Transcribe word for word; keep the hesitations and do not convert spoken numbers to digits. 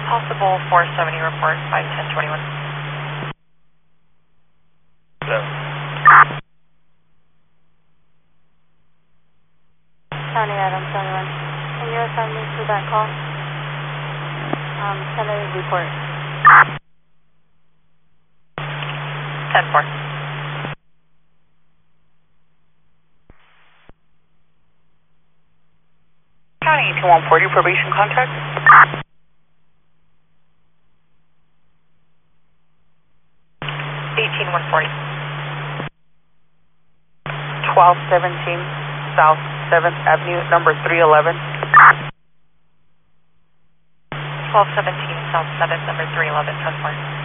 Possible four seventy report, five ten twenty-one. No. County Adams seventy-one. Can you assign me to that call? Um, tentative report. ten four. County eighteen one forty, probation contact. eighteen one forty. twelve seventeen South seventh Avenue, number three eleven. twelve seventeen South seventh, number three eleven, ten four.